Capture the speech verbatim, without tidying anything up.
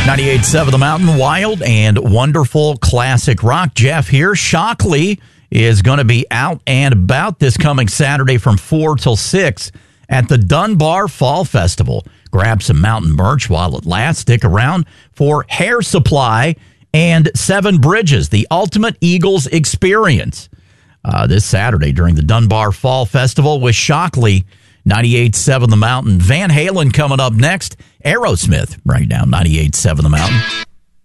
ninety-eight point seven The Mountain, wild and wonderful classic rock. Jeff here. Shockley is going to be out and about this coming Saturday from four till six at the Dunbar Fall Festival. Grab some mountain merch while it lasts. Stick around for Hair Supply and Seven Bridges, the ultimate Eagles experience. Uh, this Saturday during the Dunbar Fall Festival with Shockley. ninety-eight point seven The Mountain. Van Halen coming up next. Aerosmith right now, ninety-eight point seven The Mountain.